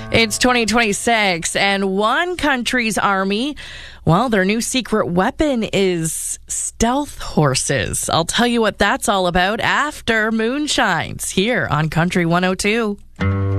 It's 2026, and one country's army, well, their new secret weapon is stealth horses. I'll tell you what that's all about after Moonshines here on Country 102.